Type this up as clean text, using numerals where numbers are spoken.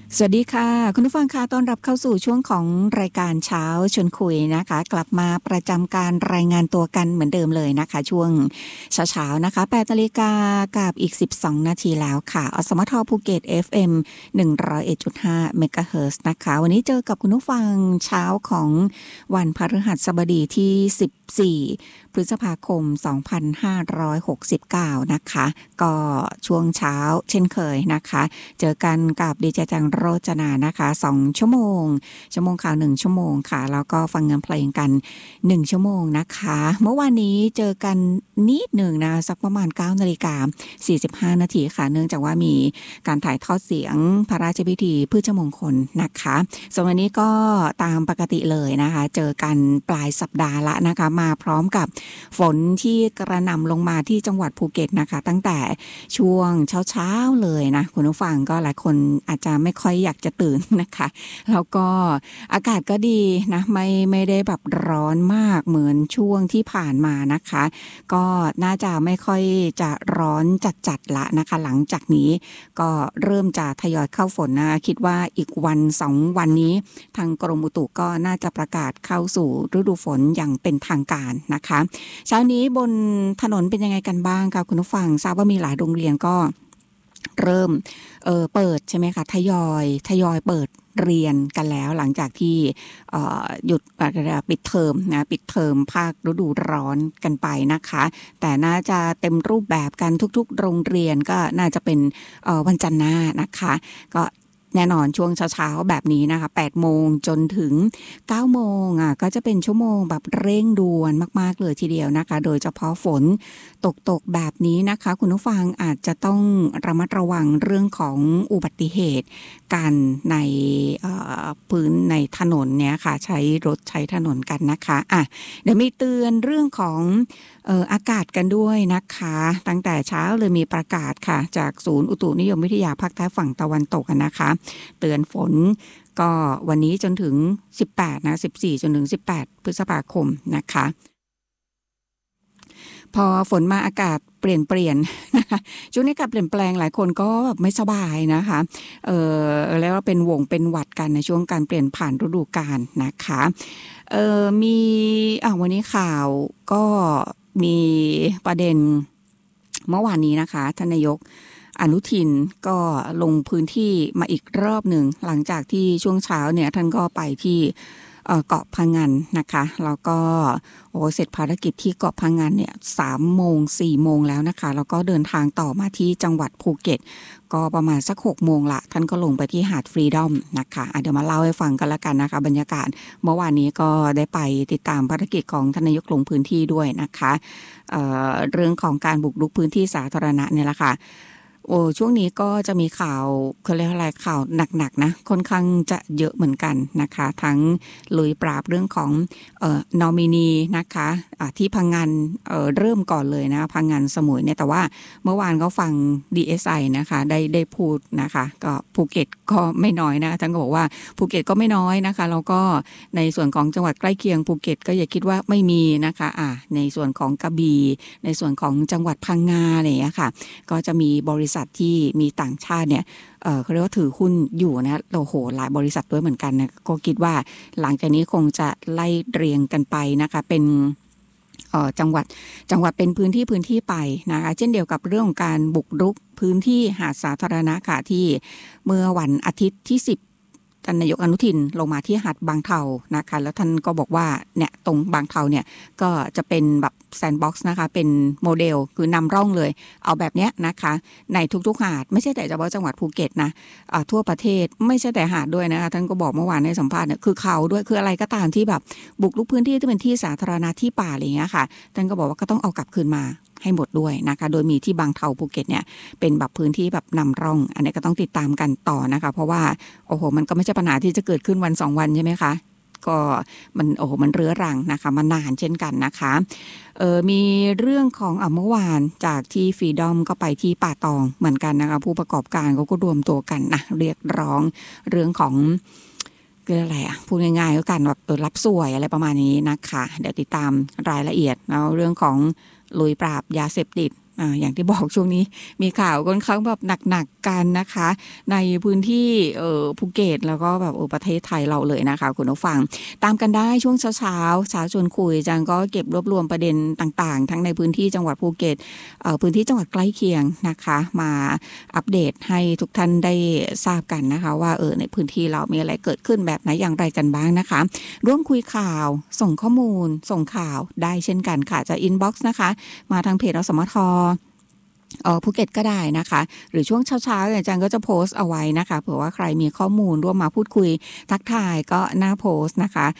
สวัสดีค่ะคุณผู้ฟังค่ะต้อนรับเข้าสู่ช่วงของรายการเช้าชวนคุยนะคะกลับมาประจำการรายงานตัวกันเหมือนเดิมเลยนะคะช่วงเช้าๆนะคะ8 นาฬิกากับอีก12 นาทีแล้วค่ะอสมทภูเก็ต FM 101.5 เมกะเฮิรตซ์นะคะวันนี้เจอกับคุณผู้ฟังเช้าของวันพฤหัสบดีที่14 พฤษภาคม 2569 นะคะก็ช่วงเช้าเช่นเคยนะคะเจอกันกับดีเจจังโรจนานะคะ2 ชั่วโมงข่าว1 ชั่วโมงค่ะแล้วก็ฟังงานเพลงกัน1 ชั่วโมงนะคะเมื่อวานนี้เจอกันนิดหนึ่งนะสักประมาณ 9:45 นาทีค่ะเนื่องจากว่ามีการถ่ายทอดเสียงพระราชพิธีพืชมงคลนะคะส่วนวันนี้ก็ตามปกติเลยนะคะเจอกันปลายสัปดาห์ละนะคะมาพร้อมกับฝนที่กระหน่ำลงมาที่จังหวัดภูเก็ตนะคะตั้งแต่ช่วงเช้าๆเลยนะคุณผู้ฟังก็หลายคนอาจจะไม่ค่อยอยากจะตื่นนะคะแล้วก็อากาศก็ดีนะไม่ได้แบบร้อนมากเหมือนช่วงที่ผ่านมานะคะก็น่าจะไม่ค่อยจะร้อนจัดๆละนะคะหลังจากนี้ก็เริ่มจะทยอยเข้าฝนนะคิดว่าอีกวัน2 วันนี้ทางกรมอุตุก็น่าจะประกาศเข้าสู่ฤดูฝนอย่างเป็นทางการนะคะเช้านี้บนถนนเป็นยังไงกันบ้างคะคุณผู้ฟังทราบว่ามีหลายโรงเรียนก็เริ่มเปิดใช่ไหมคะทยอยเปิดเรียนกันแล้วหลังจากที่หยุดปิดเทอมนะปิดเทอมภาคฤดูร้อนกันไปนะคะแต่น่าจะเต็มรูปแบบกันทุกๆโรงเรียนก็น่าจะเป็นวันจันทร์หน้านะคะก็แน่นอนช่วงเช้าๆแบบนี้นะคะ8 โมงจนถึง9 โมงก็จะเป็นชั่วโมงแบบเร่งด่วนมากๆเลยทีเดียวนะคะโดยเฉพาะฝนตกแบบนี้นะคะคุณผู้ฟังอาจจะต้องระมัดระวังเรื่องของอุบัติเหตุกันในพื้นในถนนเนี่ยค่ะใช้รถใช้ถนนกันนะคะเดี๋ยวมีเตือนเรื่องของอากาศกันด้วยนะคะตั้งแต่เช้าเลยมีประกาศค่ะจากศูนย์อุตุนิยมวิทยาภาคใต้ฝั่งตะวันตกนะคะเตือนฝนก็วันนี้จนถึง18นะ14จนถึง18 พฤษภาคมนะคะพอฝนมาอากาศเปลี่ยนนะคะช่วงนี้อากาศเปลี่ยนแปลงหลายคนก็แบบไม่สบายนะคะแล้วเป็นเป็นหวัดกันในช่วงการเปลี่ยนผ่านฤดูกาลนะคะมีวันนี้ข่าวก็มีประเด็นเมื่อวานนี้นะคะท่านนายกอนุทินก็ลงพื้นที่มาอีกรอบหนึ่งหลังจากที่ช่วงเช้าเนี่ยท่านก็ไปที่เกาะพะงันนะคะแล้วก็เสร็จภารกิจที่เกาะพะงันเนี่ย3 โมง 4 โมงแล้วนะคะแล้วก็เดินทางต่อมาที่จังหวัดภูเก็ตก็ประมาณสัก6 โมงละท่านก็ลงไปที่หาดฟรีดอมนะคะเดี๋ยวมาเล่าให้ฟังกันละกันนะคะบรรยากาศเมื่อวานนี้ก็ได้ไปติดตามภารกิจของท่านนายกลงพื้นที่ด้วยนะคะเรื่องของการบุกรุกพื้นที่สาธารณะเนี่ยแหละค่ะช่วงนี้ก็จะมีข่าวเขาเรียกอะไรข่าวหนักๆนะค่อนข้างจะเยอะเหมือนกันนะคะทั้งลุยปราบเรื่องของนอมินีนะคะที่พังงานเริ่มก่อนเลยนะพังงานสมุยเนี่ยแต่ว่าเมื่อวานก็ฟัง DSI นะคะได้พูดนะคะก็ภูเก็ตก็ไม่น้อยนะท่านก็บอกว่าภูเก็ตก็ไม่น้อยนะคะแล้วก็ในส่วนของจังหวัดใกล้เคียงภูเก็ตก็อย่าคิดว่าไม่มีนะคะในส่วนของกระบี่ในส่วนของจังหวัดพังงาอะไรอย่างเงี้ยค่ะก็จะมีบริษัทที่มีต่างชาติเนี่ยเขาเรียกว่าถือหุ้นอยู่นะโอ้โหหลายบริษัทด้วยเหมือนกันนะก็คิดว่าหลังจากนี้คงจะไล่เรียงกันไปนะคะเป็นจังหวัดเป็นพื้นที่ไปนะคะเช่นเดียวกับเรื่องของการบุกรุกพื้นที่หาดสาธารณะค่ะที่เมื่อวันอาทิตย์ที่10ท่านนายกอนุทินลงมาที่หาดบางเทานะคะแล้วท่านก็บอกว่าเนี่ยตรงบางเทาเนี่ยก็จะเป็นแบบแซนด์บ็อกซ์นะคะเป็นโมเดลคือนำร่องเลยเอาแบบเนี้ยนะคะในทุกๆหาดไม่ใช่แต่เฉพาะจังหวัดภูเก็ตนะทั่วประเทศไม่ใช่แต่หาดด้วยนะคะท่านก็บอกเมื่อวานในสัมภาษณ์เนี่ยคือเขาด้วยคืออะไรก็ตามที่แบบบุกรุกพื้นที่ที่เป็นที่สาธารณะที่ป่าอะไรอย่างเงี้ยค่ะท่านก็บอกว่าก็ต้องเอากลับคืนมาให้หมดด้วยนะคะโดยมีที่บางเทาภูเก็ตเนี่ยเป็นแบบพื้นที่แบบนำร่องอันนี้ก็ต้องติดตามกันต่อนะคะเพราะว่าโอ้โหมันก็ไม่ใช่ปัญหาที่จะเกิดขึ้นวัน2 วันใช่ไหมคะก็มันโอ้โหมันเรื้อรังนะคะมานานเช่นกันนะคะมีเรื่องของเมื่อวานจากที่ฟรีดอมก็ไปที่ป่าตองเหมือนกันนะคะผู้ประกอบการเขาก็รวมตัวกันนะเรียกร้องเรื่องของคืออะไรพูดง่ายๆก็การแบบรับสวยอะไรประมาณนี้นะคะเดี๋ยวติดตามรายละเอียดแล้วเรื่องของลุยปราบยาเสพติดอย่างที่บอกช่วงนี้มีข่าวค่อนข้างแบบหนักๆกันนะคะในพื้นที่ภูเก็ตแล้วก็แบบประเทศไทยเราเลยนะคะคุณผู้ฟังตามกันได้ช่วงเช้าชวนคุยจังก็เก็บรวบรวมประเด็นต่างๆทั้งในพื้นที่จังหวัดภูเก็ตพื้นที่จังหวัดใกล้เคียงนะคะมาอัปเดตให้ทุกท่านได้ทราบกันนะคะว่าในพื้นที่เรามีอะไรเกิดขึ้นแบบไหนอย่างไรกันบ้างนะคะร่วมคุยข่าวส่งข้อมูลส่งข่าวได้เช่นกันค่ะจะอินบ็อกซ์นะคะมาทางเพจอสมทภูเก็ตก็ได้นะคะหรือช่วงเช้าๆอาจารย์ก็จะโพสต์เอาไว้นะคะเผื่อว่าใครมีข้อมูลร่วมมาพูดคุยทักทายก็หน้าโพสต์นะคะ